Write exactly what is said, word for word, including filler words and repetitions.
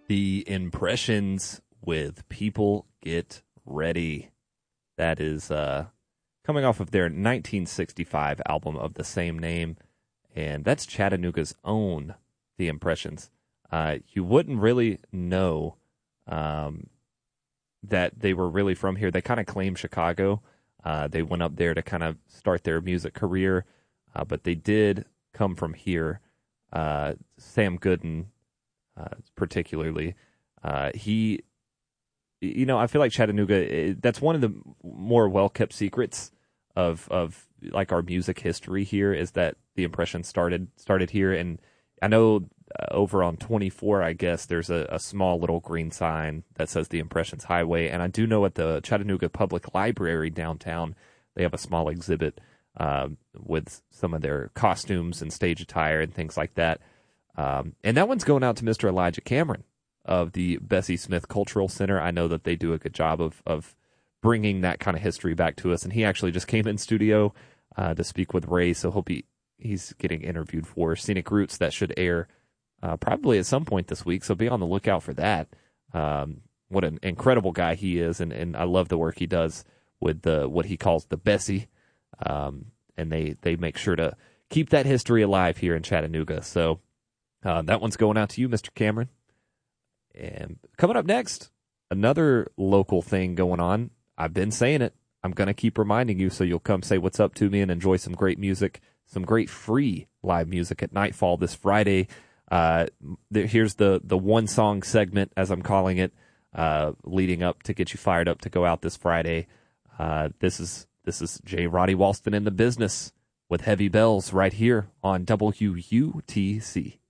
The Impressions with People Get Ready. That is uh, coming off of their nineteen sixty-five album of the same name, and that's Chattanooga's own The Impressions. Uh, you wouldn't really know um, that they were really from here. They kind of claim Chicago. Uh, they went up there to kind of start their music career, uh, but they did come from here. Uh, Sam Gooden, uh, particularly, uh, he, you know, I feel like Chattanooga, that's one of the more well-kept secrets of, of like our music history here, is that the Impressions started, started here. And I know uh, over on twenty-four, I guess, there's a, a small little green sign that says the Impressions Highway. And I do know at the Chattanooga Public Library downtown, they have a small exhibit um, with some of their costumes and stage attire and things like that. Um, and that one's going out to Mister Elijah Cameron of the Bessie Smith Cultural Center. I know that they do a good job of, of bringing that kind of history back to us. And he actually just came in studio uh, to speak with Ray, so hope he, he's getting interviewed for Scenic Roots. That should air uh, probably at some point this week, so be on the lookout for that. Um, what an incredible guy he is, and, and I love the work he does with the what he calls the Bessie. Um, and they, they make sure to keep that history alive here in Chattanooga. So uh, that one's going out to you, Mister Cameron. And coming up next, another local thing going on. I've been saying it. I'm going to keep reminding you, so you'll come say what's up to me and enjoy some great music, some great free live music at Nightfall this Friday. Uh, there, here's the, the one-song segment, as I'm calling it, uh, leading up to get you fired up to go out this Friday. Uh, this is this is J. Roddy Walston in the Business with Heavy Bells right here on W U T C.